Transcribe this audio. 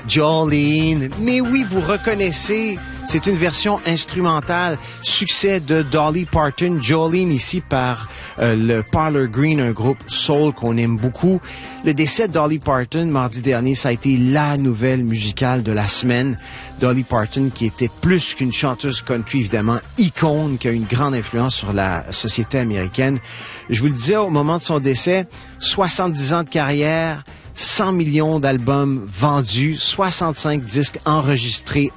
Jolene. Mais oui, vous reconnaissez, c'est une version instrumentale. Succès de Dolly Parton. Jolene ici par le Parlor Green, un groupe soul qu'on aime beaucoup. Le décès de Dolly Parton, mardi dernier, ça a été la nouvelle musicale de la semaine. Dolly Parton, qui était plus qu'une chanteuse country, évidemment, icône, qui a une grande influence sur la société américaine. Je vous le disais, au moment de son décès, 70 ans de carrière, 100 millions d'albums vendus, 65 disques enregistrés